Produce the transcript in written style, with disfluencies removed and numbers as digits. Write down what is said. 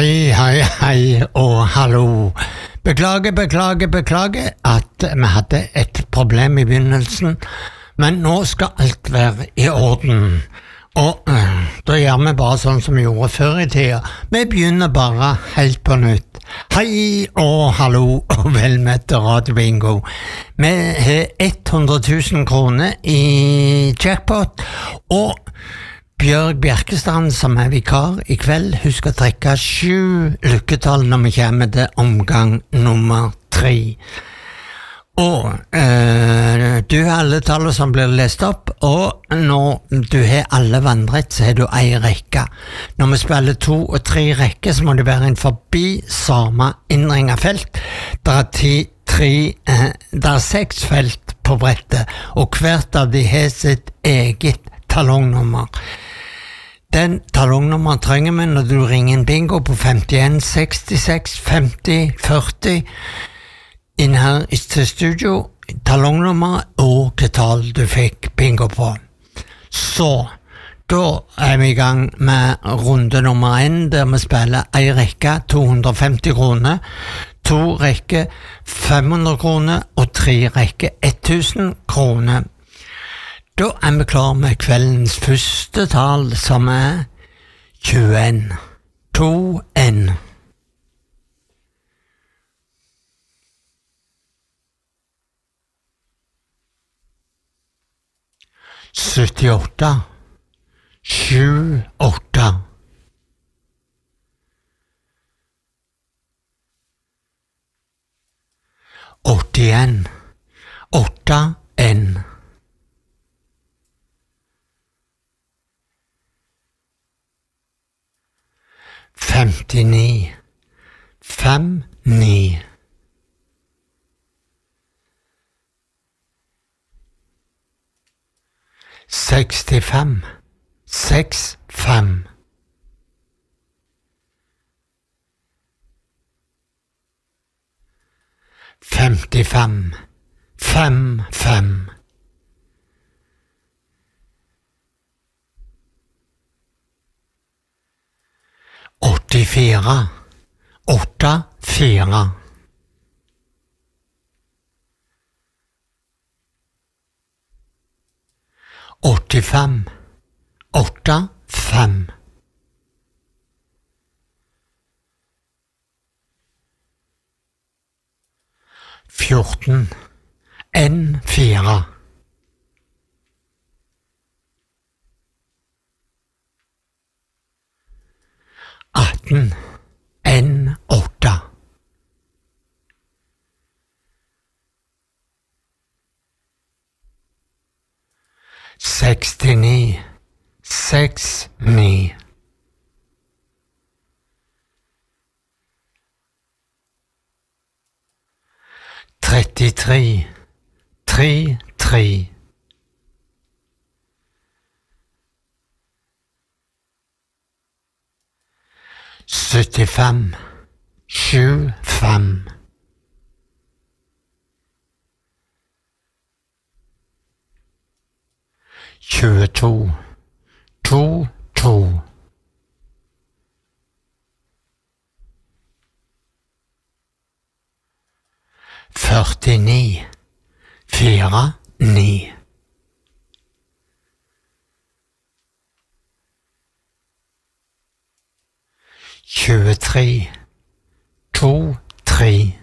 Hei og hallo. Beklager at vi hadde et problem i begynnelsen, men nå skal alt være i orden. Og da gjør vi bare sånn som vi gjorde før i tida. Vi begynner bare helt på nytt. Hei og hallo og vel møtte Radio Bingo. Vi har 100 000 kroner i jackpot, og Bjørg Bjerkestrand, som er vikar i kveld, husk å trekke 7 lykketall når vi kommer til omgang nummer 3. Og du har alle tallene som blir lest opp, og når du har alle vannrett, så har du en rekke. Når vi spiller 2 og 3 rekker, så må du være inn forbi samme innringet felt. Det er 6 felt på brettet, og hvert av de har sitt eget talongnummer. Den talongnummer trenger vi når du ringer en bingo på 51 66 50 40 inn her til studio, talongnummer og hvilket tall du fikk bingo på. Så, da er vi i gang med runde nummer 1, der vi spiller en rekke 250 kroner, 2 rekker 500 kroner og 3 rekker 1000 kroner. Da er vi klar med kveldens første tall, som er 21. 2-1. 78. 7-8. 81. 8-1. 59. 5-9. 65. 6-5. 55. 5-5. 84. 8-4. 85. 8-5. 14. 1-4. 18. 1-8. 69. 6-9. 33. 3-3. 75. 7-5. 22. 2-2. 49. 4-9. 23. 2-3.